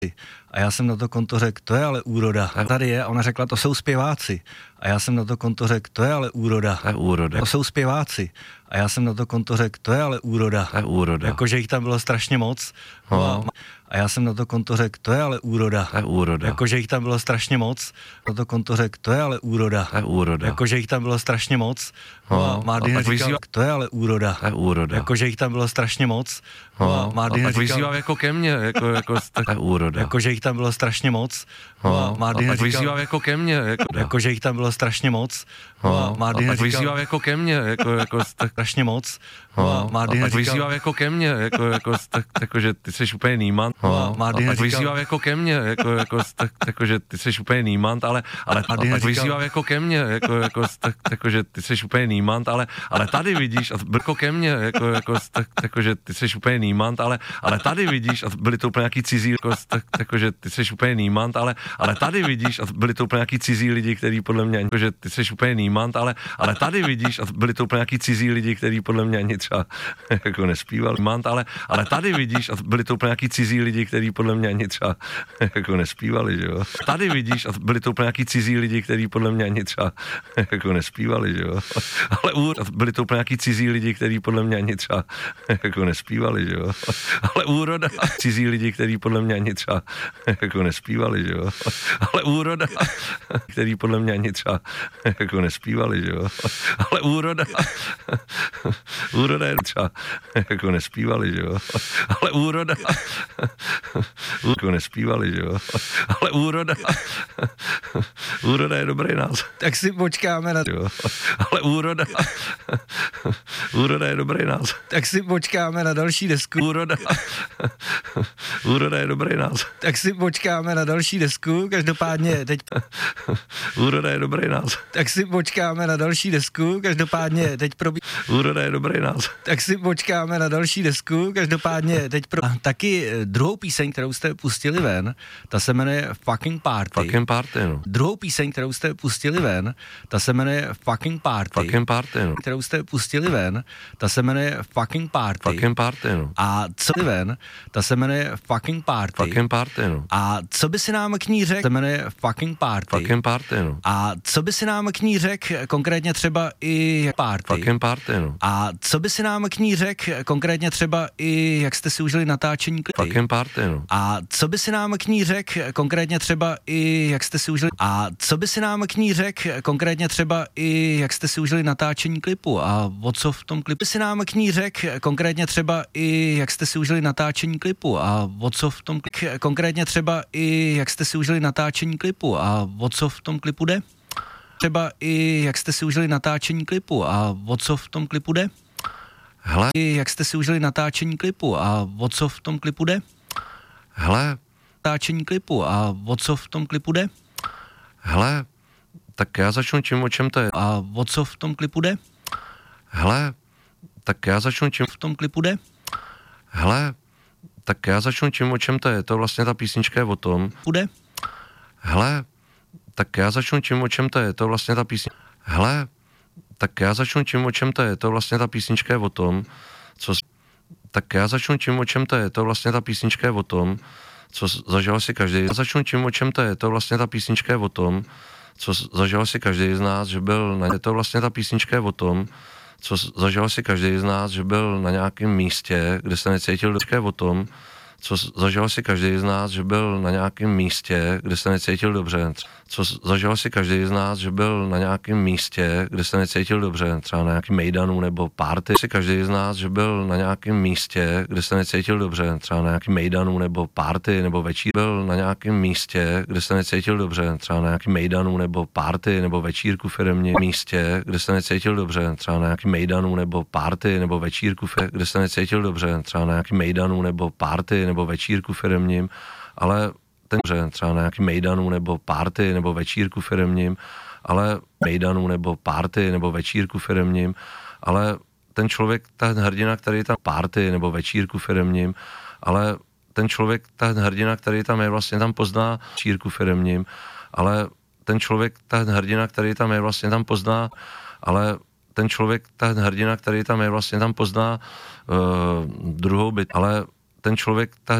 A já jsem na to konto řekl, to je ale úroda. A tady je, a ona řekla, to jsou zpěváci. A já jsem na to konto řekl, to je ale úroda. To je úroda. To jsou zpěváci. A já jsem na to konto řekl, to je ale úroda. To je úroda. Jakože jich tam bylo strašně moc. No. A já jsem na to konto řekl, to je ale úroda. To je úroda. Jakože jich tam bylo strašně moc. Na to konto řekl, to je ale úroda. To je úroda. Jakože jich tam bylo strašně moc. No. A Martin říkal, to je ale úroda. To je úroda. Jakože jich tam bylo strašně moc. No. A Martin tak říkal, vyzývám jako ke mně, jako to je úroda. jakože jich tam bylo strašně moc. No. A Martin tak říkal, vyzývám jako ke mně, jakože jich tam bylo strašně moc. No. A Martin tak říkal, vyzývám jako ke mně, jako strašně moc. No. A Martin tak říkal, vyzývám jako ke mně, že ty jsi úplně nímant. No. Martin tak říkal, vyzývám jako ke mně, že ty jsi úplně nímant, ale Martin tak říkal, vyzývám jako ke mně, že ty jsi úplně nímant, ale tady vidíš, a jako ke mně, že ty jsi úplně nímant, ale tady vidíš, a byli to úplně nějaký cizí, že ty jsi úplně nímant, ale tady vidíš, a byli to úplně nějaký cizí lidi, kteří podle mě, že ty jsi úplně nímant, ale tady vidíš, a byli to úplně nějaký cizí lidi, kteří podle mě ani třeba jako nespívali, ale tady vidíš, a byli to úplně nějaký cizí lidi, kteří podle mě ani třeba jako nespívali, že jo. Tady vidíš, a byli to úplně nějaký cizí lidi, kteří podle mě ani třeba jako nespívali, že jo. Ale byli to úplně nějaký cizí lidi, kteří podle mě ani třeba jako nespívali, že jo. Ale úroda cizí lidi, kteří podle mě ani třeba jako nespívali, že jo. Ale úroda, který podle mě ani třeba jako nespívali, že jo. Ale úroda je třeba jako nespívali, že jo. Ale úroda jako nespívali, že jo. Ale úroda je dobrý název. tak si počkáme na Jo. Ale úroda je dobrý název. tak si počkáme na další desku. Úroda je dobrý název. Tak si počkáme na další desku. Každopádně teď Úroda je dobrý název. tak si počkáme na další desku. Každopádně teď Úroda je dobrý název. tak si počkáme na další desku. Každopádně teď a taky druhou píseň, kterou jste pustili ven, ta se jmenuje Fucking Party. Fucking party, no. Druhou píseň, kterou jste pustili ven, ta se jmenuje Fucking Party. Fucking party, no. Kterou jste pustili ven, ta se jmenuje Fucking Party. Fucking party, no. A co ven, ta se jmenuje Fucking Party. Fucking party, no. A co by si nám k ní řekl, se jmenuje Fucking Party. Fucking party, no. A co by si nám k ní řekl konkrétně třeba i party. Fucking party, no. A co by si nám k ní řekl konkrétně třeba i jak jste si užili natáčení klipy. Fucking party, no. A co by si nám k ní řekl konkrétně třeba i jak jste si užili. A co by si nám k ní řekl konkrétně třeba i jak jste si užili natáčení klipu a o co v tom klipu si nám k ní řekl konkrétně třeba i jak jste si užili natáčení klipu a o co v tom konkrétně třeba i jak jste si užili natáčení klipu a o co v tom klipu jde? Třeba i jak jste si užili natáčení klipu a o co v tom klipu jde? Hele, I jak jste si užili natáčení klipu a o co v tom klipu jde? hele, Natáčení klipu a o co v tom klipu jde? hele, tak já začnu o čem to je. A o co v tom klipu jde? Hele, tak já začnu V tom klipu jde? hele, tak já začnu o čem to je. To vlastně ta písnička je o tom. Bude? Hele, tak já začnu o čem to je. To vlastně ta písnička. Hele, tak já začnu o čem to je. To vlastně ta písnička je o tom, co... Tak já začnu o čem to je. To vlastně ta písnička je o tom, co zažil si každý. Já začnu o čem to je. To vlastně ta písnička je o tom, co zažil si každý z nás, že byl na... To vlastně ta písnička je o tom, co zažil si každý z nás, že byl na nějakém místě, kde se necítil dobře. O tom, co zažil si každý z nás, že byl na nějakém místě, kde se necítil dobře. Co zažil si každý z nás, že byl na nějakém místě, kde se necítil dobře, třeba na nějakém mejdanu nebo party. Si každý z nás, že byl na nějakém místě, kde se necítil dobře, třeba na nějakém mejdanu nebo party nebo večír. Byl na nějakém místě, kde se necítil dobře, třeba na nějakém mejdanu nebo party nebo večírku firemně. Místě, kde se necítil dobře, třeba na nějakém mejdanu nebo party nebo večírku, kde se necítil dobře, třeba na nějakém mejdanu nebo party nebo večírku firemním, ale třeba na nějakým mejdanu nebo party nebo večírku firemním, ale mejdanu nebo party nebo večírku firemním, ale ten člověk, ten hrdina, který tam party nebo večírku firemním, ale ten člověk, ten hrdina, který tam je, vlastně tam pozná večírku firemním, ale ten člověk, ten hrdina, který tam je, vlastně tam pozná, ale ten člověk, ten hrdina, který tam je, vlastně tam pozná druhou byt, ale ten člověk,